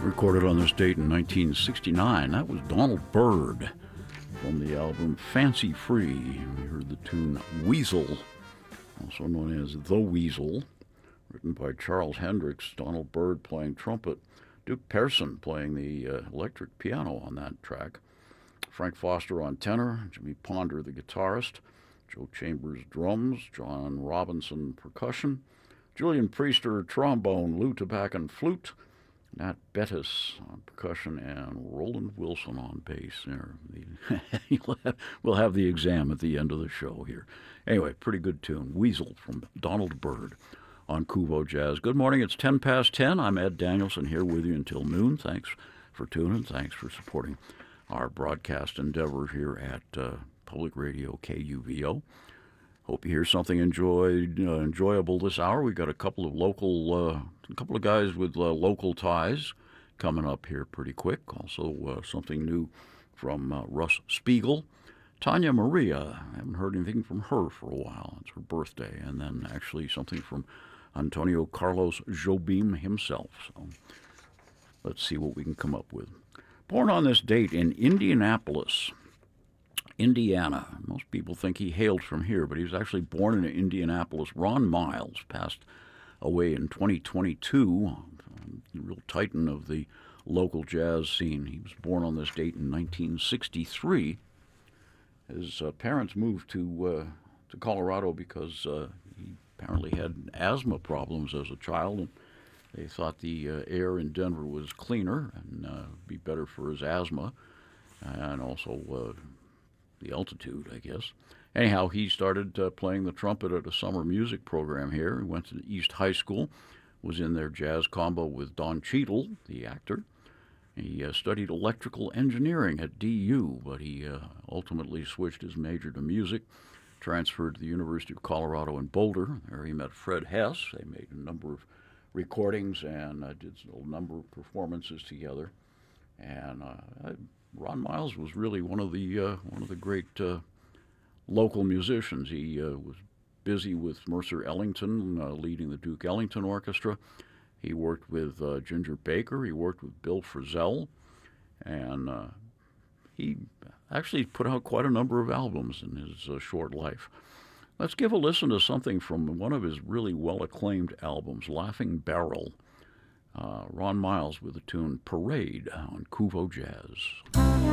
Recorded on this date in 1969. That was Donald Byrd from the album Fancy Free. We heard the tune Weasel, also known as The Weasel, written by Charles Hendricks, Donald Byrd playing trumpet, Duke Pearson playing the electric piano on that track, Frank Foster on tenor, Jimmy Ponder the guitarist, Joe Chambers drums, John Robinson percussion, Julian Priester trombone, Lou Tabacon flute, Nat Bettis on percussion, and Roland Wilson on bass. We'll have the exam at the end of the show here. Anyway, pretty good tune. Weasel from Donald Byrd on Kuvo Jazz. Good morning. It's 10 past 10. I'm Ed Danielson here with you until noon. Thanks for tuning. Thanks for supporting our broadcast endeavor here at Public Radio KUVO. Hope you hear something enjoyable this hour. We got a couple of guys with local ties coming up here pretty quick. Also, something new from Russ Spiegel. Tanya Maria, I haven't heard anything from her for a while. It's her birthday. And then actually something from Antonio Carlos Jobim himself. So let's see what we can come up with. Born on this date in Indianapolis, Indiana. Most people think he hailed from here, but he was actually born in Indianapolis. Ron Miles passed away in 2022, the real titan of the local jazz scene. He was born on this date in 1963. His parents moved to Colorado because he apparently had asthma problems as a child, and they thought the air in Denver was cleaner and be better for his asthma, and also the altitude, I guess. Anyhow, he started playing the trumpet at a summer music program here. He went to East High School, was in their jazz combo with Don Cheadle, the actor. He studied electrical engineering at DU, but he ultimately switched his major to music, transferred to the University of Colorado in Boulder. There he met Fred Hess. They made a number of recordings and did a number of performances together. And Ron Miles was really one of the great local musicians. He was busy with Mercer Ellington, leading the Duke Ellington Orchestra. He worked with Ginger Baker. He worked with Bill Frisell, and he actually put out quite a number of albums in his short life. Let's give a listen to something from one of his really well-acclaimed albums, Laughing Barrel. Ron Miles with the tune Parade on Kuvo Jazz.